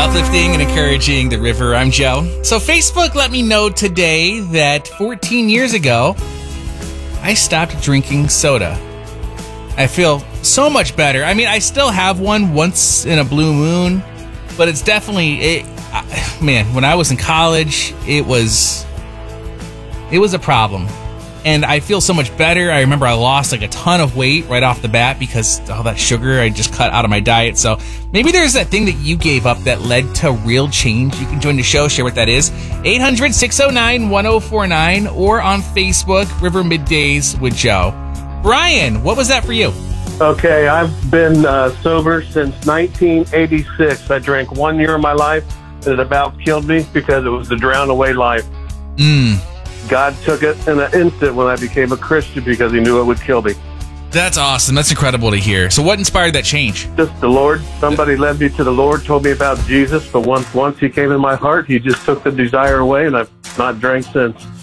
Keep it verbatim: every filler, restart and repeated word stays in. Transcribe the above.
Uplifting and encouraging the river. I'm Joe. So Facebook let me know today that fourteen years ago, I stopped drinking soda. I feel so much better. I mean, I still have one once in a blue moon, but it's definitely, it, I, man, when I was in college, it was, it was a problem. And I feel so much better. I remember I lost like a ton of weight right off the bat because all that sugar I just cut out of my diet. So maybe there's that thing that you gave up that led to real change. You can join the show, share what that is. eight hundred, six oh nine, one oh four nine or on Facebook, River Middays with Joe. Brian, what was that for you? Okay, I've been uh, sober since nineteen eighty-six. I drank one year of my life, and it about killed me because it was the drown away life. Mm. God took it in an instant when I became a Christian because he knew it would kill me. That's awesome. That's incredible to hear. So what inspired that change? Just the Lord. Somebody led me to the Lord, told me about Jesus, but once once he came in my heart, he just took the desire away, and I've not drank since.